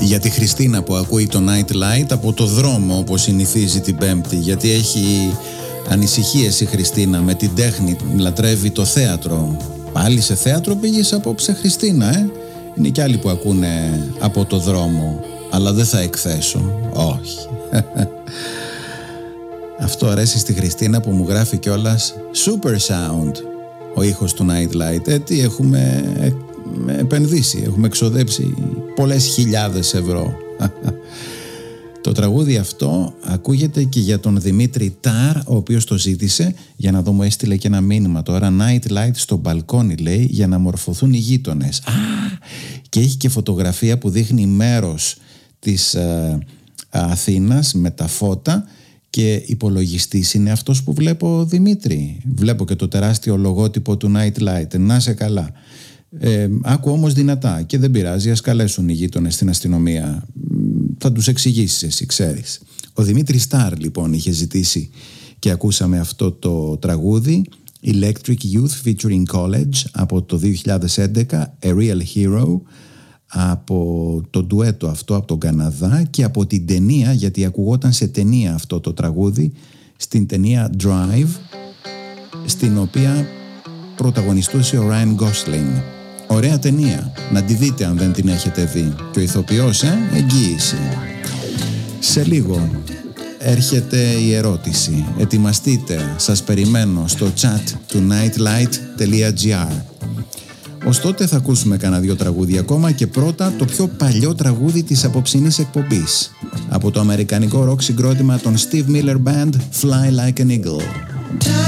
για τη Χριστίνα που ακούει το Night Light από το δρόμο, όπως συνηθίζει την Πέμπτη, γιατί έχει ανησυχίες η Χριστίνα με την τέχνη, λατρεύει το θέατρο. Πάλι σε θέατρο πήγες απόψε, Χριστίνα, Είναι κι άλλοι που ακούνε από το δρόμο, αλλά δεν θα εκθέσω. Όχι. Αυτό αρέσει στη Χριστίνα που μου γράφει κιόλας super sound ο ήχος του Night Light. Τι έχουμε επενδύσει, έχουμε εξοδέψει πολλές χιλιάδες ευρώ. Το τραγούδι αυτό ακούγεται και για τον Δημήτρη Τάρ, ο οποίος το ζήτησε, για να δω, μου έστειλε και ένα μήνυμα τώρα. Night Light στο μπαλκόνι, λέει, για να μορφωθούν οι γείτονες. Και έχει και φωτογραφία που δείχνει μέρος της Αθήνας με τα φώτα και υπολογιστής είναι αυτός που βλέπω, Δημήτρη. Βλέπω και το τεράστιο λογότυπο του Night Light. Να σε καλά. Άκου όμως δυνατά και δεν πειράζει, ας καλέσουν οι γείτονες στην αστυνομία. Θα τους εξηγήσεις εσύ, ξέρεις. Ο Δημήτρης Στάρ λοιπόν είχε ζητήσει και ακούσαμε αυτό το τραγούδι Electric Youth featuring College από το 2011, A Real Hero, από το ντουέτο αυτό από τον Καναδά και από την ταινία, γιατί ακουγόταν σε ταινία αυτό το τραγούδι, στην ταινία Drive, στην οποία πρωταγωνιστούσε ο Ryan Gosling. Ωραία ταινία, να τη δείτε αν δεν την έχετε δει. Και ο ηθοποιός, εγγύηση. Σε λίγο έρχεται η ερώτηση. Ετοιμαστείτε, σας περιμένω στο chat του nightlight.gr. Ως τότε θα ακούσουμε κανένα 2 τραγούδια ακόμα και πρώτα το πιο παλιό τραγούδι της απόψινής εκπομπής από το αμερικανικό rock συγκρότημα των Steve Miller Band, Fly Like an Eagle.